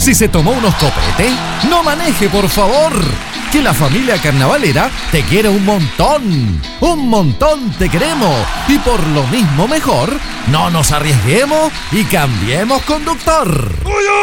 Si se tomó unos copetes, no maneje, por favor. Que la familia carnavalera te quiere un montón. Un montón te queremos. Y por lo mismo mejor, no nos arriesguemos y cambiemos conductor.